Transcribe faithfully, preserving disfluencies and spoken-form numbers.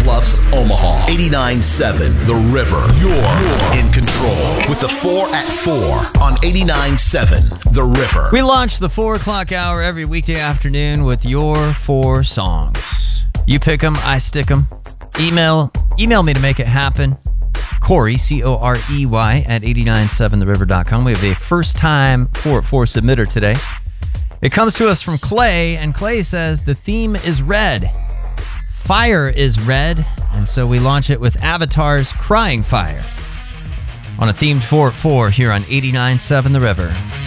Bluffs, Omaha. eighty-nine point seven The River. You're in control with the four at four on eighty-nine point seven The River. We launch the four o'clock hour every weekday afternoon with your four songs. You pick them, I stick them. Email, email me to make it happen. Corey, C O R E Y, at eight nine seven the river dot com. We have a first-time four at four submitter today. It comes to us from Clay, and Clay says the theme is red. Fire is red, and so we launch it with Avatar's Crying Fire on a themed four at four here on eighty-nine point seven The River.